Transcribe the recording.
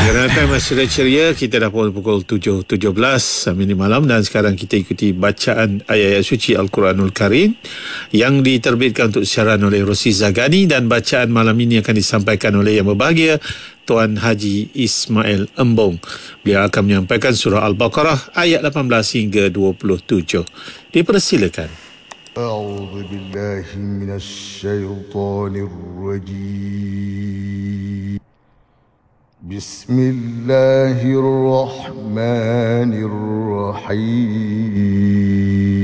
Gerangan masih ceria. Kita dah pukul 7.17 ini malam dan sekarang kita ikuti bacaan ayat-ayat suci Al-Quranul Karim yang diterbitkan untuk siaran oleh Rosi Zagani, dan bacaan malam ini akan disampaikan oleh Yang Berbahagia Tuan Haji Ismail Embong. Beliau akan menyampaikan surah Al-Baqarah ayat 18 hingga 27. Dipersilakan. A'udzu billahi minasy syaithanir rajim. Bismillahirrahmanirrahim.